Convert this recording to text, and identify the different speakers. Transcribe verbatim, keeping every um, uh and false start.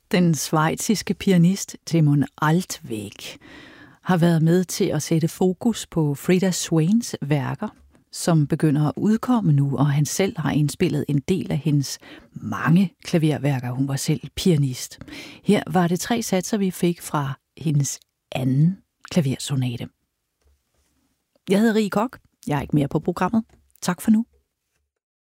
Speaker 1: Den schweiziske pianist Timon Altweg har været med til at sætte fokus på Frida Swains værker, som begynder at udkomme nu, og han selv har indspillet en del af hendes mange klaverværker. Hun var selv pianist. Her var det tre satser, vi fik fra hendes anden klaversonate. Jeg hedder Rie Koch. Jeg er ikke mere på programmet. Tak for nu.